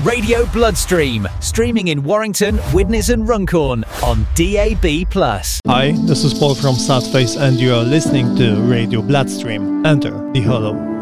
Radio Bloodstream, streaming in Warrington, Widnes and Runcorn on DAB+. Hi, this is Paul from Sadface and you are listening to Radio Bloodstream. Enter the Hollow.